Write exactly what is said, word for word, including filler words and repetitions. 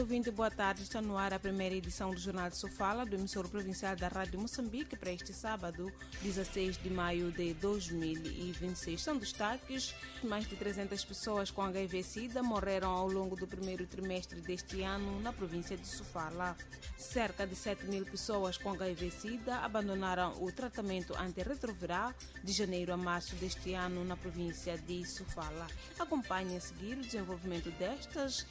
Ouvinte, boa tarde. Está no ar a primeira edição do Jornal de Sofala, do emissor provincial da Rádio Moçambique, para este sábado, dezasseis de maio de dois mil e vinte e seis. São destaques: mais de trezentas pessoas com H I V-Sida morreram ao longo do primeiro trimestre deste ano na província de Sofala. Cerca de sete mil pessoas com H I V-Sida abandonaram o tratamento antirretroviral de janeiro a março deste ano na província de Sofala. Acompanhe a seguir o desenvolvimento destas